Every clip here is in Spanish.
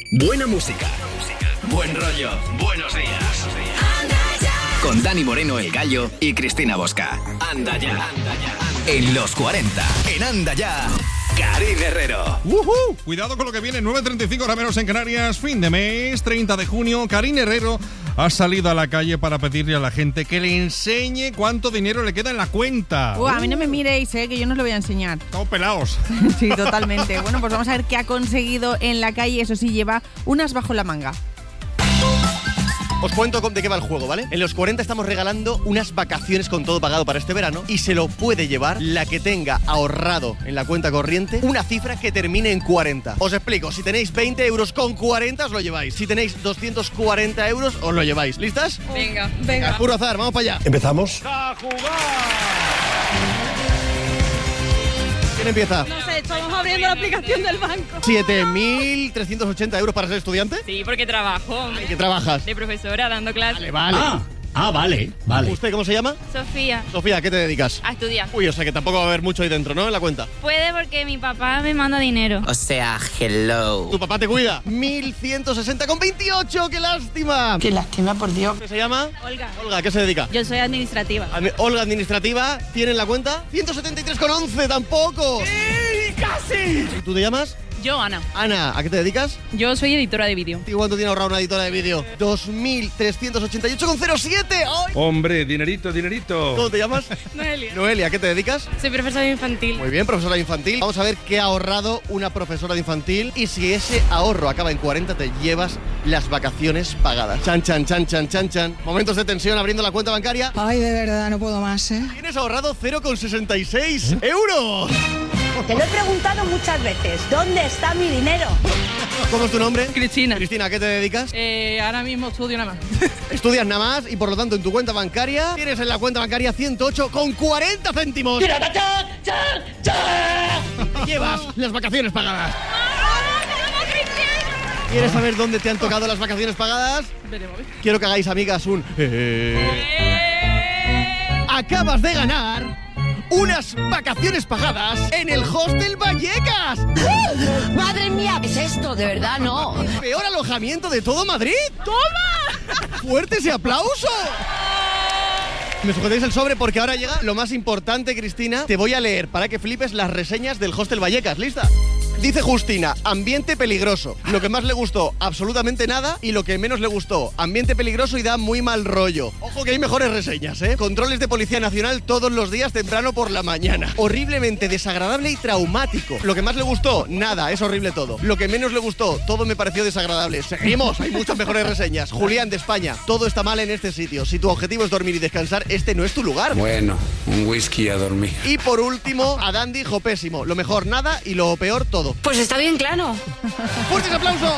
Buena música. Buen rollo. Buenos días. Con Dani Moreno, el Gallo, y Cristina Bosca. Anda ya. En los 40. En Anda ya. Karin Herrero. Cuidado con lo que viene. 9:35 horas menos en Canarias. Fin de mes, 30 de junio. Karin Herrero ha salido a la calle para pedirle a la gente que le enseñe cuánto dinero le queda en la cuenta. A mí no me miréis, que yo no os lo voy a enseñar. Estamos pelados. Sí, totalmente. Bueno, pues vamos a ver qué ha conseguido en la calle. Eso sí, lleva unas bajo la manga. Os cuento de qué va el juego, ¿vale? En los 40 estamos regalando unas vacaciones con todo pagado para este verano y se lo puede llevar la que tenga ahorrado en la cuenta corriente una cifra que termine en 40. Os explico, si tenéis 20 euros con 40 os lo lleváis. Si tenéis 240 euros os lo lleváis. ¿Listas? Venga. Al puro azar, vamos para allá. Empezamos. ¡A jugar! ¿Quién empieza? No sé, estamos abriendo la aplicación del banco. 7.380 euros para ser estudiante. Sí, porque trabajo. ¿Y qué trabajas? De profesora, dando clases. Vale. Vale. ¿Usted cómo se llama? Sofía, Sofía, ¿a qué te dedicas? a estudiar. Uy, o sea que tampoco va a haber mucho ahí dentro, ¿no? En la cuenta. Puede porque mi papá me manda dinero. O sea, hello. Tu papá te cuida. 1.160,28, ¡qué lástima! Qué lástima, por Dios. ¿Qué se llama? Olga. Olga, ¿a qué se dedica? Yo soy administrativa. Olga Administrativa, ¿tiene en la cuenta? 173,11, tampoco. ¡Sí, casi! ¿Y tú te llamas? Yo, Ana. Ana, ¿a qué te dedicas? Yo soy editora de vídeo. ¿Y cuánto tiene ahorrado una editora de vídeo? 2.388,07. ¡Ay! Hombre, dinerito. ¿Cómo te llamas? Noelia. Noelia, ¿a qué te dedicas? Soy profesora infantil. Muy bien, profesora infantil. Vamos a ver qué ha ahorrado una profesora de infantil. Y si ese ahorro acaba en 40, te llevas las vacaciones pagadas. Chan. Momentos de tensión abriendo la cuenta bancaria. Ay, de verdad, no puedo más, Tienes ahorrado 0,66 euros. Te lo he preguntado muchas veces. ¿Dónde está mi dinero? ¿Cómo es tu nombre? Cristina. Cristina, ¿a qué te dedicas? Ahora mismo estudio nada más. Estudias nada más y por lo tanto en tu cuenta bancaria tienes en la cuenta bancaria 108,40 céntimos. Te llevas las vacaciones pagadas. ¿Quieres saber dónde te han tocado las vacaciones pagadas? Veremos. Quiero que hagáis, amigas, un... Acabas de ganar unas vacaciones pagadas en el Hostel Vallecas. ¡Madre mía! ¿Qué es esto? De verdad, no. Peor alojamiento de todo Madrid. ¡Toma! ¡Fuerte ese aplauso! Me sujetéis el sobre porque ahora llega lo más importante, Cristina. Te voy a leer para que flipes las reseñas del Hostel Vallecas. ¿Lista? Dice Justina, ambiente peligroso. Lo que más le gustó, absolutamente nada. Y lo que menos le gustó, ambiente peligroso y da muy mal rollo. Ojo que hay mejores reseñas, Controles de Policía Nacional todos los días temprano por la mañana. Horriblemente desagradable y traumático. Lo que más le gustó, nada, es horrible todo. Lo que menos le gustó, todo me pareció desagradable. Seguimos, hay muchas mejores reseñas. Julián de España, todo está mal en este sitio. Si tu objetivo es dormir y descansar, este no es tu lugar. Bueno, un whisky a dormir. Y por último, Adán dijo pésimo. Lo mejor nada y lo peor todo. Pues está bien claro. ¡Fuertes aplausos!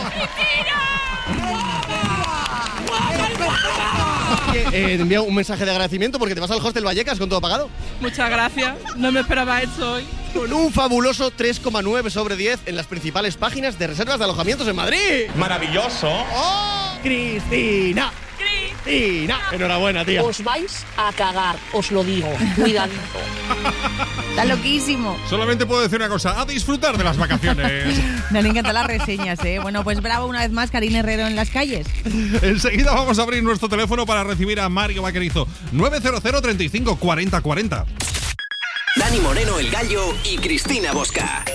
Te envío un mensaje de agradecimiento porque te vas al Hostel Vallecas con todo pagado. Muchas gracias. No me esperaba esto hoy. Con un fabuloso 3,9 sobre 10 en las principales páginas de reservas de alojamientos en Madrid. Maravilloso. ¡Oh! ¡Cristina! Enhorabuena, tía. Os vais a cagar, os lo digo. Cuidadito. Está loquísimo. Solamente puedo decir una cosa, a disfrutar de las vacaciones. Me encantan las reseñas, Bueno, pues bravo una vez más, Karin Herrero en las calles. Enseguida vamos a abrir nuestro teléfono para recibir a Mario Vaquerizo. 900 35 40 40. Dani Moreno, el Gallo, y Cristina Bosca.